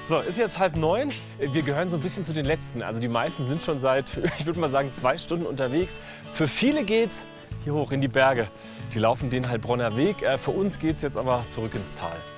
So, ist jetzt 8:30. Wir gehören so ein bisschen zu den Letzten. Also die meisten sind schon seit, ich würde mal sagen, 2 Stunden unterwegs. Für viele geht's hier hoch in die Berge. Die laufen den Heilbronner Weg. Für uns geht's jetzt aber zurück ins Tal.